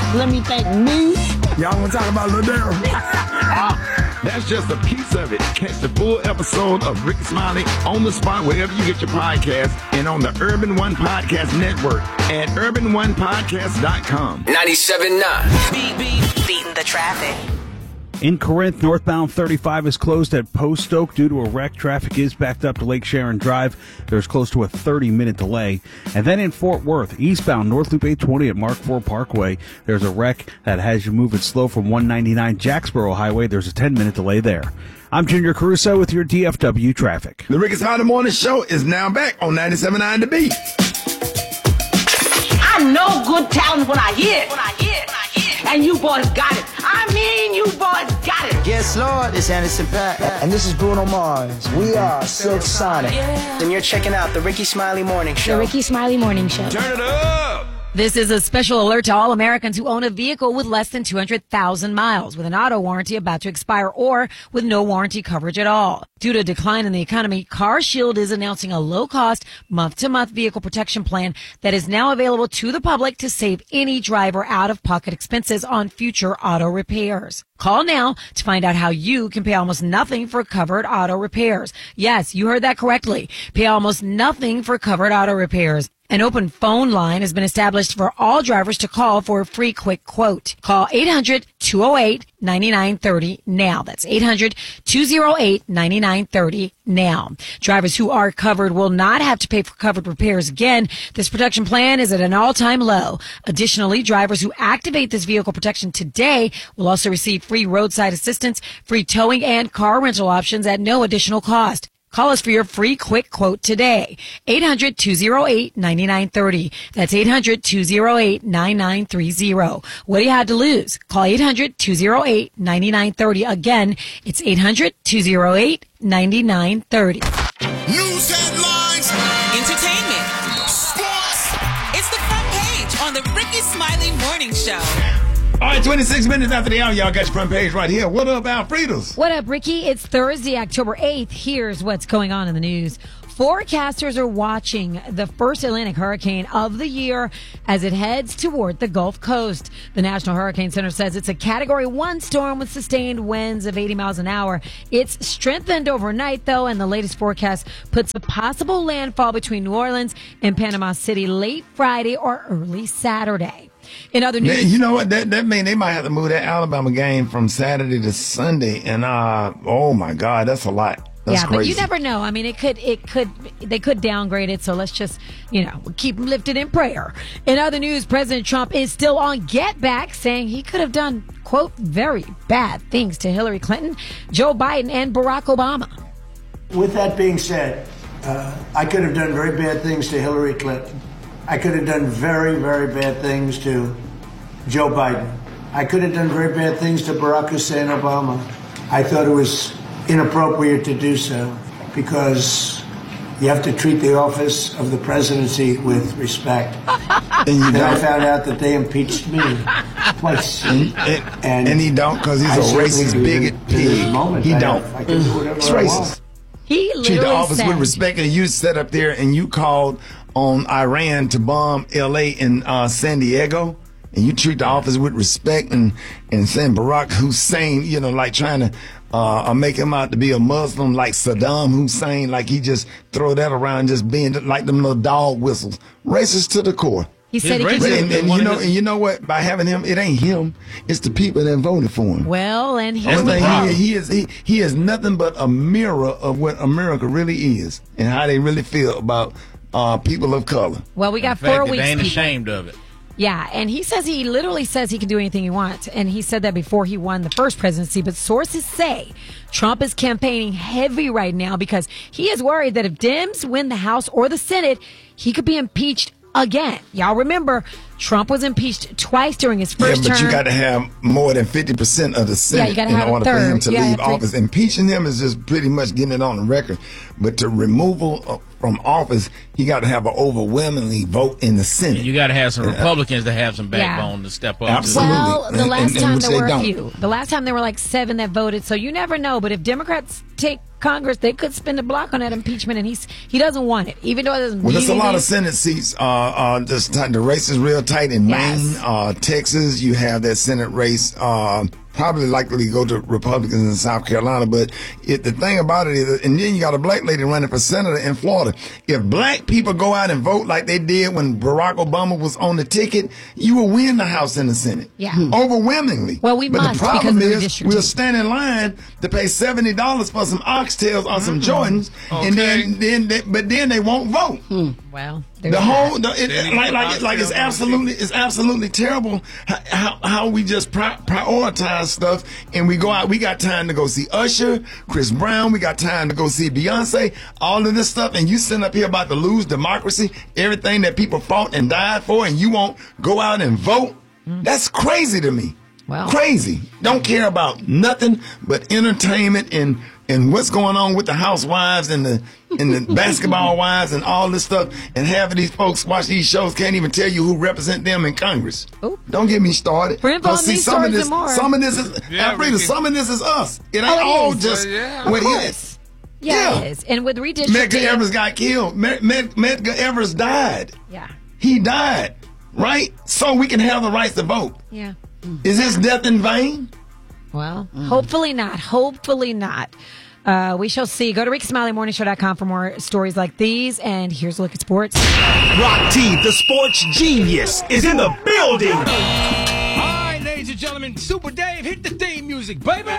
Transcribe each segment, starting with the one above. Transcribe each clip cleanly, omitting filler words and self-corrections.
Let me thank me. Y'all want to talk about Lil Daryl? That's just a piece of it. Catch the full episode of Ricky Smiley on the spot wherever you get your podcasts and on the Urban One Podcast Network at urbanonepodcast.com. 97.9. Beating the traffic. In Corinth, northbound 35 is closed at Post Oak due to a wreck. Traffic is backed up to Lake Sharon Drive. There's close to a 30-minute delay. And then in Fort Worth, eastbound North Loop 820 at Mark IV Parkway, there's a wreck that has you moving slow from 199 Jacksboro Highway. There's a 10-minute delay there. I'm Junior Caruso with your DFW traffic. The Ricky Smiley Morning Show is now back on 97.9 The Beat. I know good talent when I hear it. And you boys got it. I mean, you boys got it. Yes, Lord, it's Anderson .Paak. And this is Bruno Mars. We are Silk Sonic. And you're checking out the Ricky Smiley Morning Show. The Ricky Smiley Morning Show. Turn it up! This is a special alert to all Americans who own a vehicle with less than 200,000 miles, with an auto warranty about to expire, or with no warranty coverage at all. Due to a decline in the economy, CarShield is announcing a low-cost, month-to-month vehicle protection plan that is now available to the public to save any driver out-of-pocket expenses on future auto repairs. Call now to find out how you can pay almost nothing for covered auto repairs. Yes, you heard that correctly. Pay almost nothing for covered auto repairs. An open phone line has been established for all drivers to call for a free quick quote. Call 800-208-9930 now. That's 800-208-9930 now. Drivers who are covered will not have to pay for covered repairs again. This protection plan is at an all-time low. Additionally, drivers who activate this vehicle protection today will also receive free roadside assistance, free towing, and car rental options at no additional cost. Call us for your free quick quote today. 800-208-9930. That's 800-208-9930. What do you have to lose? Call 800-208-9930. Again, it's 800-208-9930. News headlines. Entertainment. Sports. It's the front page on the Ricky Smiley Morning Show. All right, 26 minutes after the hour, y'all got your front page right here. What up, Alfredos? What up, Ricky? It's Thursday, October 8th. Here's what's going on in the news. Forecasters are watching the first Atlantic hurricane of the year as it heads toward the Gulf Coast. The National Hurricane Center says it's a Category 1 storm with sustained winds of 80 miles an hour. It's strengthened overnight, though, and the latest forecast puts a possible landfall between New Orleans and Panama City late Friday or early Saturday. In other news, you know what? That mean they might have to move that Alabama game from Saturday to Sunday, and oh my God, that's a lot. That's crazy. But you never know. I mean, they could downgrade it. So let's just, keep lifted in prayer. In other news, President Trump is still on Get Back, saying he could have done, quote, very bad things to Hillary Clinton, Joe Biden, and Barack Obama. With that being said, I could have done very bad things to Hillary Clinton. I could have done very, very bad things to Joe Biden. I could have done very bad things to Barack Hussein Obama. I thought it was inappropriate to do so because you have to treat the office of the presidency with respect. And I found out that they impeached me twice. And he don't because he's a racist bigot pig. He don't. I can do whatever He's I racist. want. He literally Treat the office said, with respect, and you sat up there and you called on Iran to bomb L.A. and San Diego, and you treat the office with respect and saying Barack Hussein, like trying to make him out to be a Muslim like Saddam Hussein, like he just throw that around just being like them little dog whistles. Racist to the core. He said he and you know what? By having him, it ain't him. It's the people that voted for him. Well, and he is nothing but a mirror of what America really is and how they really feel about people of color. Well, we got 4 weeks. They ain't ashamed of it. Yeah, and he literally says he can do anything he wants. And he said that before he won the first presidency. But sources say Trump is campaigning heavy right now because he is worried that if Dems win the House or the Senate, he could be impeached again. Y'all remember, Trump was impeached twice during his first term. Yeah, but you got to have more than 50% of the Senate in order for him to leave office. Impeaching him is just pretty much getting it on the record. But to removal from office, he got to have an overwhelmingly vote in the Senate. And you got to have some Republicans that have some backbone to step up. Absolutely. Well, the last time there were a few. The last time there were like 7 that voted. So you never know. But if Democrats take Congress, they could spin the block on that impeachment, and he doesn't want it, even though it doesn't. Well, there's a lot of Senate seats. The race is real tight in Maine, Texas. You have that Senate race. Probably likely to go to Republicans in South Carolina. But the thing about it is, and then you got a black lady running for senator in Florida. If black people go out and vote like they did when Barack Obama was on the ticket, you will win the House and the Senate. Yeah. Overwhelmingly. Well, we but must, the problem because of is we'll stand in line to pay $70 for some oxtails or some Jordans, and then they won't vote. Well, it's absolutely terrible how we just prioritize stuff, and we go out. We got time to go see Usher, Chris Brown. We got time to go see Beyonce. All of this stuff, and you sitting up here about to lose democracy, everything that people fought and died for, and you won't go out and vote. That's crazy to me. Wow. Crazy. Don't care about nothing but entertainment and what's going on with the housewives and the basketball wives and all this stuff. And half of these folks watch these shows can't even tell you who represent them in Congress. Ooh. Don't get me started. For info on these stories and more. Some of this is some of this is us. It ain't all just what it is. Yeah, it is. And with redistricting, Medgar Evers got killed. Medgar Evers died. Yeah. He died. Right? So we can have the rights to vote. Yeah. Is his death in vain? Well, hopefully not. Hopefully not. We shall see. Go to RickySmileyMorningShow.com for more stories like these. And here's a look at sports. Rock T, the sports genius, is in the building. All right, ladies and gentlemen, Super Dave, hit the theme music, baby.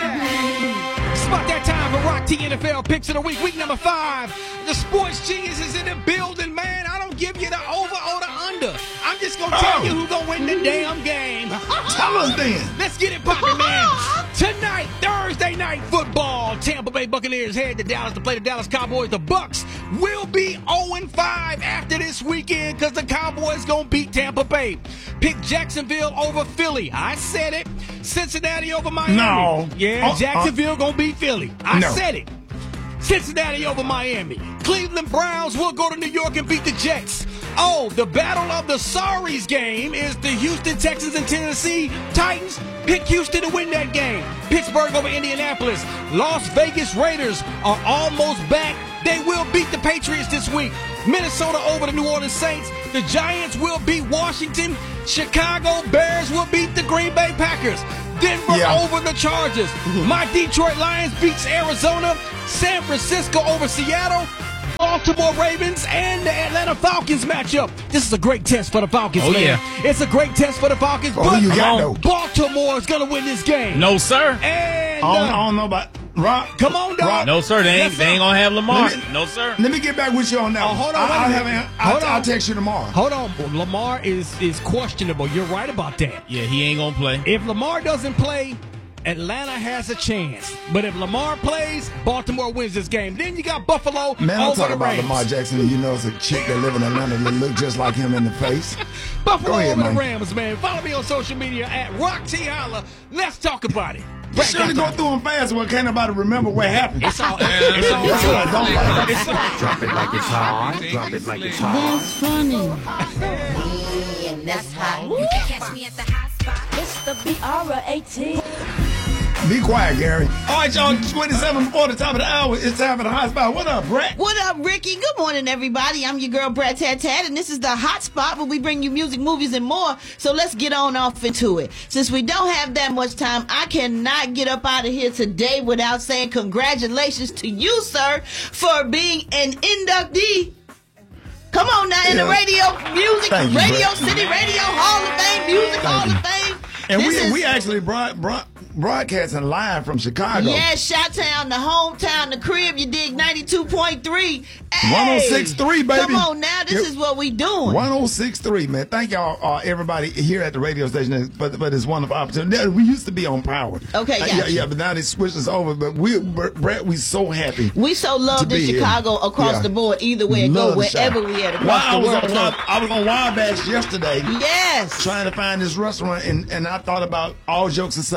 It's about that time for Rock T NFL Picks of the Week, week number 5. The sports genius is in the building, man. I don't give you the over or the under. I'm just going to tell you who's going to win the damn game. Tell us then. Let's get it poppin', man. Tonight, Thursday night football. Tampa Bay Buccaneers head to Dallas to play the Dallas Cowboys. The Bucs will be 0-5 after this weekend because the Cowboys going to beat Tampa Bay. Pick Jacksonville over Philly. I said it. Cincinnati over Miami. No. Yeah, Jacksonville going to beat Philly. I said it. Cincinnati over Miami. Cleveland Browns will go to New York and beat the Jets. Oh, the battle of the sorries game is the Houston Texans and Tennessee Titans. Pick Houston to win that game. Pittsburgh over Indianapolis. Las Vegas Raiders are almost back. They will beat the Patriots this week. Minnesota over the New Orleans Saints. The Giants will beat Washington. Chicago Bears will beat the Green Bay Packers. Denver over the Chargers. My Detroit Lions beats Arizona. San Francisco over Seattle. Baltimore Ravens and the Atlanta Falcons matchup. This is a great test for the Falcons, man. Yeah. It's a great test for the Falcons, but Baltimore is going to win this game. No, sir. And I don't know about Rock. Come on, dog. No, sir. They ain't going to have Lamar. No, sir. Let me get back with you on that. Hold on. I'll text you tomorrow. Hold on. Lamar is questionable. You're right about that. Yeah, he ain't going to play. If Lamar doesn't play, Atlanta has a chance. But if Lamar plays, Baltimore wins this game. Then you got Buffalo. Man, I'm talking about Rams. Lamar Jackson, and you know it's a chick that live in Atlanta that look just like him in the face. Buffalo over the Rams, man. Follow me on social media at Rock T Holla. Let's talk about it. You surely go through them fast, well, can't nobody remember what happened. It's all That's what I don't like. Drop it like it's hot. Drop it like it's hot. That's funny. And that's hot. You can catch me at the hot spot. It's the BR18. Be quiet, Gary. All right, y'all, 27 before the top of the hour. It's time for the hot spot. What up, Brett? What up, Ricky? Good morning, everybody. I'm your girl, Brett Tat, and this is the hot spot where we bring you music, movies, and more. So let's get on off into it. Since we don't have that much time, I cannot get up out of here today without saying congratulations to you, sir, for being an inductee. Come on now, in the radio music, Thank you, Radio Brett. City Radio Hall of Fame, Music Hall of Fame. And we actually broadcasting live from Chicago. Yeah, Chi-Town, the hometown, the crib, you dig, 92.3. Hey, 106.3, baby. Come on now, this is what we doing. 106.3, man. Thank y'all, everybody here at the radio station for this wonderful opportunity. We used to be on Power. Okay, yeah, but now they switched us over. But Brett, we so happy. We so love in Chicago across the board, either way it go, wherever we at across the world. I was on Wabash yesterday. Yes. Trying to find this restaurant, and I thought about all jokes aside. I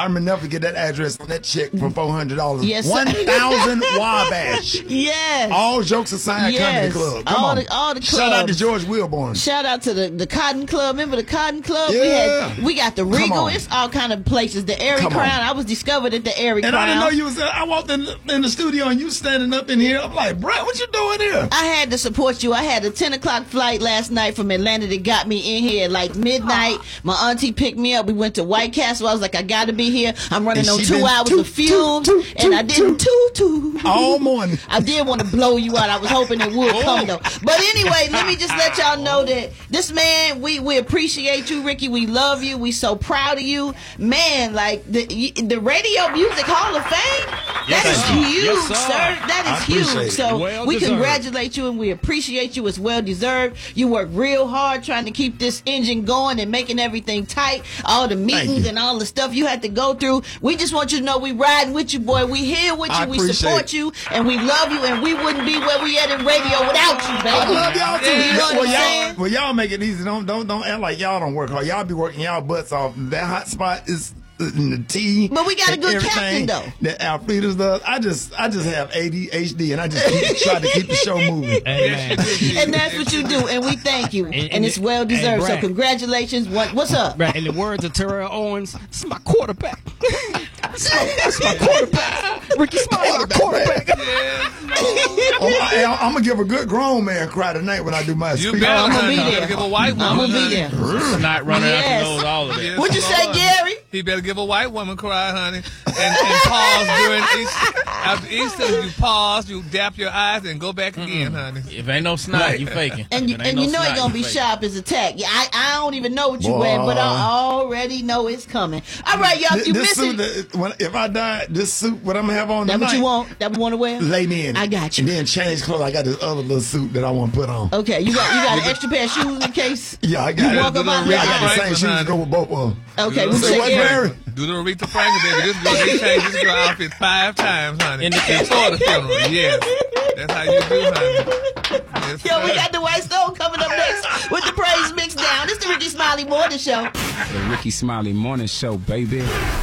I'm never forget that address on that check for $400. Yes, sir. 1,000 Wabash. Yes. All jokes aside, Yes. Comedy Club. Come on. All the Shout out to clubs. George Wilborn. Shout out to the Cotton Club. Remember the Cotton Club? Yeah. We got the Come Regal. on. It's all kind of places. The Airy Come Crown. on. I was discovered at the Airy And Crown. I didn't know you was. I walked in the studio and you standing up in here. I'm like, Brett, what you doing here? I had to support you. I had a 10 o'clock flight last night from Atlanta that got me in here at like midnight. My auntie picked me up. We went to White Castle. I was like, I got to be here. I'm running And on she 2 been hours toot, of fumes. toot, And I toot, didn't toot. All morning. I did want to blow you out. I was hoping it would come though. But anyway, let me just let y'all know that this man, we appreciate you, Ricky. We love you. We so proud of you. Man, like the Radio Music Hall of Fame, that is huge, sir. That is huge. So we congratulate you and we appreciate you. It's well deserved. You work real hard trying to keep this engine going and making everything tight. All the meetings and all the stuff you had to go through. We just want you to know we riding with you, boy. We here with you. We support you and we love you, and we wouldn't be where we at in radio without you, baby. I love y'all too. You know what I'm saying? Well, y'all make it easy. Don't act like y'all don't work hard. Y'all be working y'all butts off. That hot spot is in the tea. But we got a good captain though. That Alfreda's does. I just have ADHD and I just try to keep the show moving. And that's what you do, and we thank you. And it's well deserved. So congratulations. What's up? Right, in the words of Terrell Owens, it's my quarterback. That's my quarterback. Ricky Smiley, my quarterback. I'm gonna give a good grown man cry tonight when I do my speech. I'm gonna be there. Give a white woman. I'm gonna be there. Not running out knows all of that. What'd you say, Gary? He better give a white woman cry, honey, and pause during each. After each time you pause, you dap your eyes and go back again, honey. If ain't no snot, you faking. And you know it's gonna be sharp as a tack. Yeah, I don't even know what you wear, but I already know it's coming. All right, y'all, if you miss it. If I die, this suit, what I'm gonna have on that tonight. What you want? That want to wear? Lay me in. I got you. And then change clothes. I got this other little suit that I want to put on. Okay, you got an extra pair of shoes in case. Yeah, I got you it. walk up out I got the same shoes to go with both of them. Okay, we'll say what, Barry? Do the Aretha Franklin, baby. This girl, they changed this girl outfit 5 times, honey. In the funeral, yes. That's how you do, honey. Yes, Yo, we got the White Stone coming up next with the praise mix down. It's the Ricky Smiley Morning Show. The Ricky Smiley Morning Show, baby.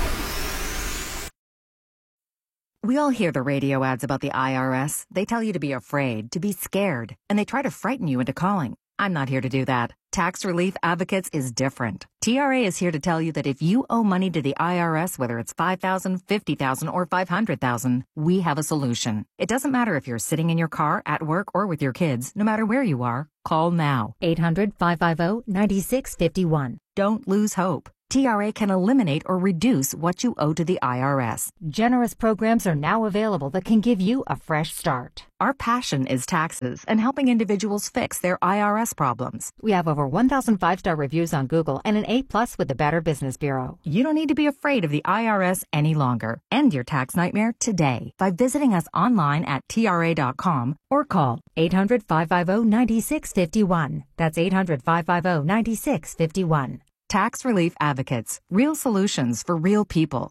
We all hear the radio ads about the IRS. They tell you to be afraid, to be scared, and they try to frighten you into calling. I'm not here to do that. Tax Relief Advocates is different. TRA is here to tell you that if you owe money to the IRS, whether it's $5,000, $50,000, or $500,000, we have a solution. It doesn't matter if you're sitting in your car, at work, or with your kids. No matter where you are, call now. 800-550-9651. Don't lose hope. TRA can eliminate or reduce what you owe to the IRS. Generous programs are now available that can give you a fresh start. Our passion is taxes and helping individuals fix their IRS problems. We have over 1,000 5-star reviews on Google and an A+ with the Better Business Bureau. You don't need to be afraid of the IRS any longer. End your tax nightmare today by visiting us online at TRA.com or call 800-550-9651. That's 800-550-9651. Tax Relief Advocates. Real solutions for real people.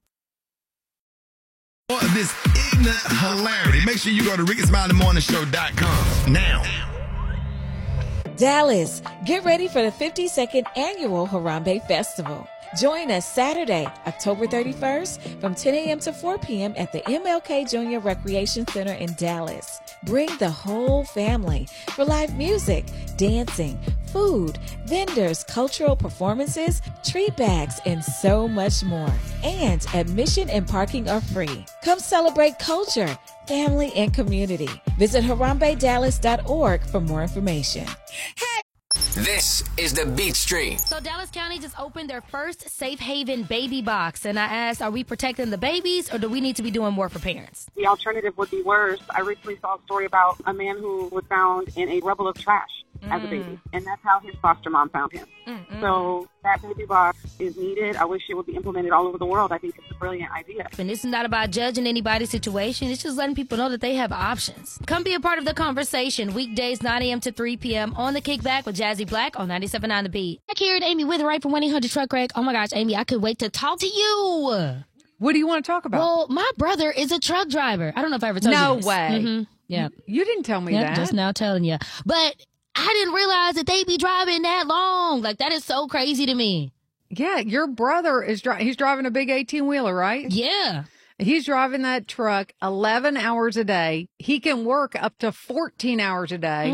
This ignorant hilarity. Make sure you go to RickySmileyMorningShow.com now. Dallas, get ready for the 52nd Annual Harambe Festival. Join us Saturday, October 31st from 10 a.m. to 4 p.m. at the MLK Jr. Recreation Center in Dallas. Bring the whole family for live music, dancing, food, vendors, cultural performances, treat bags, and so much more. And admission and parking are free. Come celebrate culture, family, and community. Visit HarambeDallas.org for more information. This is the Beat Stream. So Dallas County just opened their first Safe Haven baby box. And I asked, are we protecting the babies or do we need to be doing more for parents? The alternative would be worse. I recently saw a story about a man who was found in a rubble of trash as a baby. And that's how his foster mom found him. So that baby box is needed. I wish it would be implemented all over the world. I think it's a brilliant idea. And this is not about judging anybody's situation. It's just letting people know that they have options. Come be a part of the conversation. Weekdays, 9 a.m. to 3 p.m. on The Kickback with Jazzy Black on 97.9 The Beat. Back here at Amy Witherite from 1-800-TRUCK-RACK. Oh my gosh, Amy, I could wait to talk to you. What do you want to talk about? Well, my brother is a truck driver. I don't know if I ever told you this. No way. Yeah. You didn't tell me that. Just now telling you. But I didn't realize that they be driving that long. Like, that is so crazy to me. Yeah, your brother is he's driving a big 18-wheeler, right? Yeah. He's driving that truck 11 hours a day. He can work up to 14 hours a day.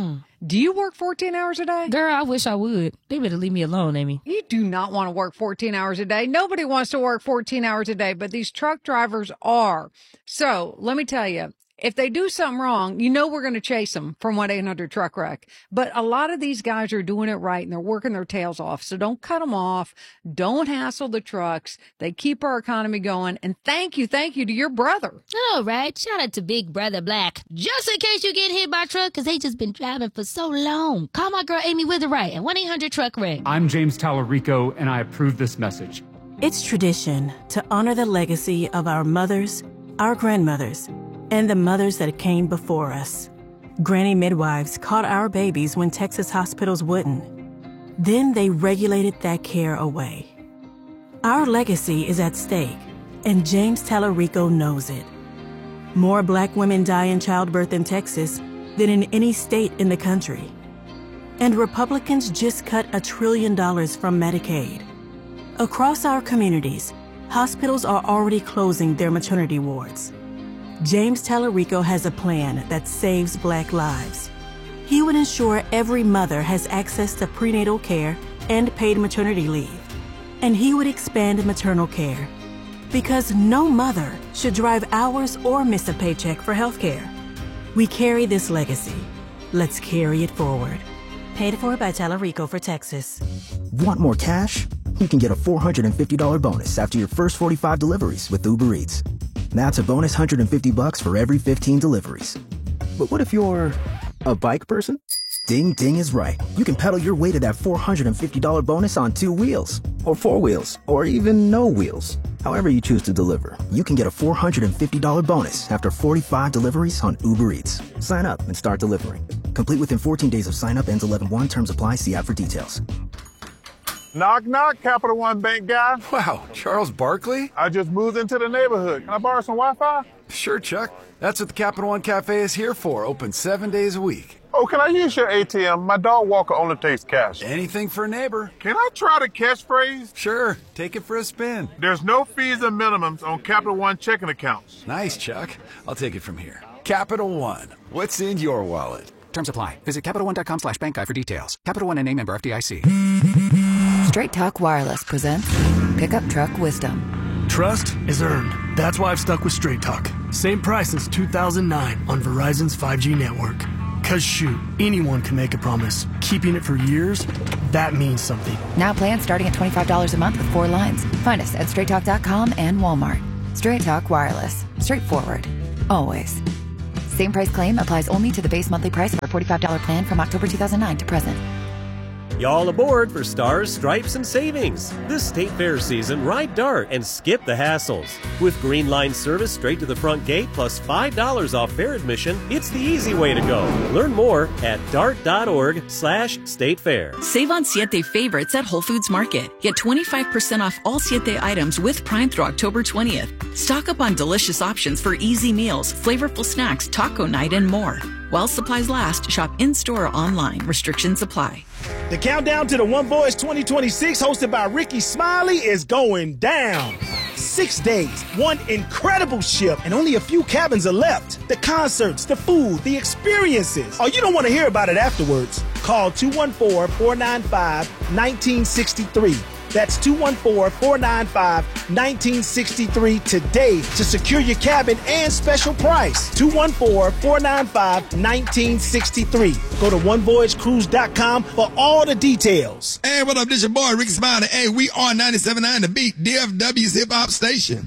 Do you work 14 hours a day? Girl, I wish I would. They better leave me alone, Amy. You do not want to work 14 hours a day. Nobody wants to work 14 hours a day, but these truck drivers are. So let me tell you, if they do something wrong, you know we're going to chase them from 1-800-TRUCK-WRECK. But a lot of these guys are doing it right, and they're working their tails off. So don't cut them off. Don't hassle the trucks. They keep our economy going. And thank you to your brother. All right. Shout out to Big Brother Black. Just in case you get hit by a truck, because they just been driving for so long. Call my girl Amy Witherite at 1-800-TRUCK-WRECK. I'm James Tallarico, and I approve this message. It's tradition to honor the legacy of our mothers, our grandmothers, and the mothers that came before us. Granny midwives caught our babies when Texas hospitals wouldn't. Then they regulated that care away. Our legacy is at stake, and James Tallarico knows it. More Black women die in childbirth in Texas than in any state in the country. And Republicans just cut $1 trillion from Medicaid. Across our communities, hospitals are already closing their maternity wards. James Tallarico has a plan that saves Black lives. He would ensure every mother has access to prenatal care and paid maternity leave. And he would expand maternal care. Because no mother should drive hours or miss a paycheck for health care. We carry this legacy. Let's carry it forward. Paid for by Tallarico for Texas. Want more cash? You can get a $450 bonus after your first 45 deliveries with Uber Eats. That's a bonus $150 for every 15 deliveries. But what if you're a bike person? Ding Ding is right. You can pedal your way to that $450 bonus on 2 wheels, or 4 wheels, or even no wheels. However you choose to deliver, you can get a $450 bonus after 45 deliveries on Uber Eats. Sign up and start delivering. Complete within 14 days of sign up. Ends 11/1. Terms apply. See app for details. Knock, knock, Capital One Bank guy. Wow, Charles Barkley? I just moved into the neighborhood. Can I borrow some Wi-Fi? Sure, Chuck. That's what the Capital One Cafe is here for. Open 7 days a week. Oh, can I use your ATM? My dog walker only takes cash. Anything for a neighbor. Can I try the catchphrase? Sure. Take it for a spin. There's no fees and minimums on Capital One checking accounts. Nice, Chuck. I'll take it from here. Capital One. What's in your wallet? Terms apply. Visit CapitalOne.com/bankguide for details. Capital One NA, member FDIC. Straight Talk Wireless presents Pickup Truck Wisdom. Trust is earned. That's why I've stuck with Straight Talk. Same price since 2009 on Verizon's 5G network. Cause shoot, anyone can make a promise. Keeping it for years, that means something. Now plans starting at $25 a month with 4 lines. Find us at StraightTalk.com and Walmart. Straight Talk Wireless. Straightforward. Always. Same price claim applies only to the base monthly price of our $45 plan from October 2009 to present. Y'all aboard for Stars, Stripes, and Savings. This State Fair season, ride Dart and skip the hassles. With Green Line service straight to the front gate plus $5 off fare admission, it's the easy way to go. Learn more at dart.org/statefair. Save on Siete favorites at Whole Foods Market. Get 25% off all Siete items with Prime through October 20th. Stock up on delicious options for easy meals, flavorful snacks, taco night, and more. While supplies last, shop in-store or online. Restrictions apply. The countdown to the One Voice 2026 hosted by Ricky Smiley is going down. 6 days, one incredible ship, and only a few cabins are left. The concerts, the food, the experiences. Oh, you don't want to hear about it afterwards. Call 214-495-1963. That's 214-495-1963 today to secure your cabin and special price. 214-495-1963. Go to onevoyagecruise.com for all the details. Hey, what up? This your boy, Ricky Smiley. Hey, we are 97.9 The Beat, DFW's hip hop station.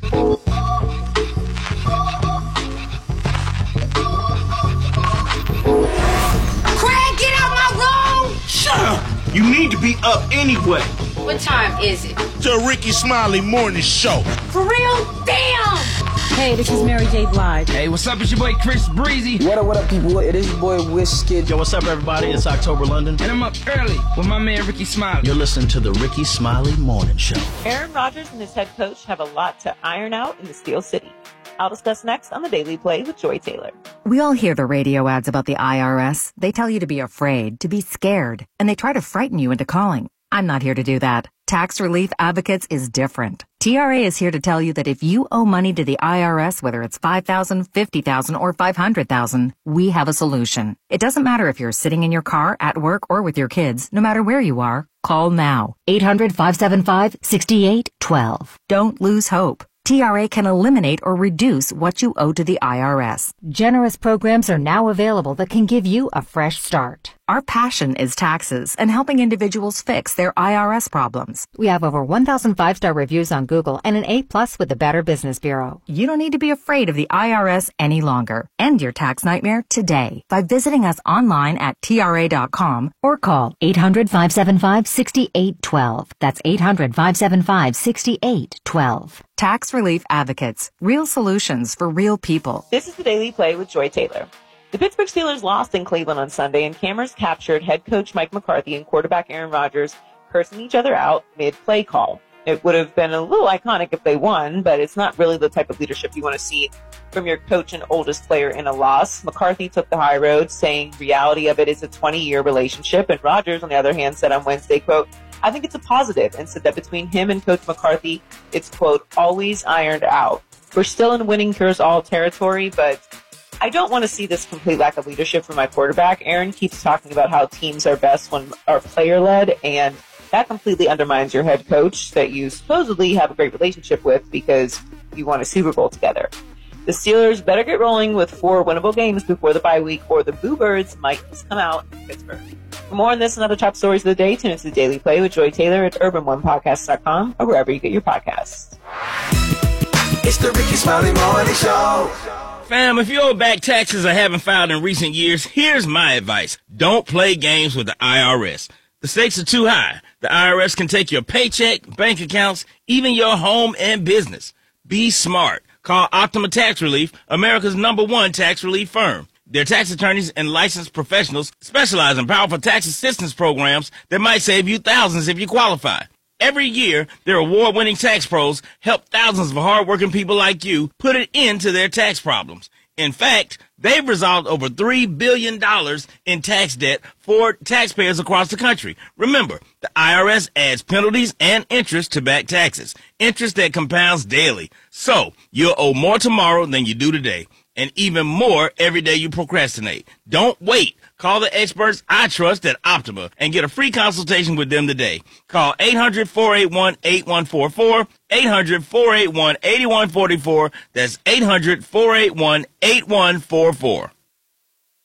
Craig, get out my room! Shut up! You need to be up anyway. What time is it? The Ricky Smiley Morning Show. For real? Damn! Hey, this is Mary J. Blige. Hey, what's up? It's your boy Chris Breezy. What up, people? It is your boy Wizkid. Yo, what's up, everybody? It's October London. And I'm up early with my man Ricky Smiley. You're listening to the Ricky Smiley Morning Show. Aaron Rodgers and his head coach have a lot to iron out in the Steel City. I'll discuss next on The Daily Play with Joy Taylor. We all hear the radio ads about the IRS. They tell you to be afraid, to be scared, and they try to frighten you into calling. I'm not here to do that. Tax Relief Advocates is different. TRA is here to tell you that if you owe money to the IRS, whether it's $5,000, $50,000, or $500,000, we have a solution. It doesn't matter if you're sitting in your car, at work, or with your kids. No matter where you are, call now. 800-575-6812. Don't lose hope. TRA can eliminate or reduce what you owe to the IRS. Generous programs are now available that can give you a fresh start. Our passion is taxes and helping individuals fix their IRS problems. We have over 1,000 5-star reviews on Google and an A+ with the Better Business Bureau. You don't need to be afraid of the IRS any longer. End your tax nightmare today by visiting us online at TRA.com or call 800-575-6812. That's 800-575-6812. Tax Relief Advocates. Real solutions for real people. This is the Daily Play with Joy Taylor. The Pittsburgh Steelers lost in Cleveland on Sunday, and cameras captured head coach Mike McCarthy and quarterback Aaron Rodgers cursing each other out mid-play call. It would have been a little iconic if they won, but it's not really the type of leadership you want to see from your coach and oldest player in a loss. McCarthy took the high road, saying reality of it is a 20-year relationship, and Rodgers, on the other hand, said on Wednesday, quote, I think it's a positive, and said that between him and Coach McCarthy, it's, quote, always ironed out. We're still in winning cures all territory, but I don't want to see this complete lack of leadership from my quarterback. Aaron keeps talking about how teams are best when are player-led, and that completely undermines your head coach that you supposedly have a great relationship with because you won a Super Bowl together. The Steelers better get rolling with 4 winnable games before the bye week, or the Boo Birds might just come out in Pittsburgh. For more on this and other top stories of the day, tune into the Daily Play with Joy Taylor at urban1podcast.com or wherever you get your podcasts. It's the Ricky Smiley Morning Show. Fam, if you owe back taxes or haven't filed in recent years, here's my advice. Don't play games with the IRS. The stakes are too high. The IRS can take your paycheck, bank accounts, even your home and business. Be smart. Call Optima Tax Relief, America's #1 tax relief firm. Their tax attorneys and licensed professionals specialize in powerful tax assistance programs that might save you thousands if you qualify. Every year, their award-winning tax pros help thousands of hard-working people like you put an end to their tax problems. In fact, they've resolved over $3 billion in tax debt for taxpayers across the country. Remember, the IRS adds penalties and interest to back taxes, interest that compounds daily. So, you'll owe more tomorrow than you do today, and even more every day you procrastinate. Don't wait. Call the experts I trust at Optima and get a free consultation with them today. Call 800-481-8144, 800-481-8144. That's 800-481-8144.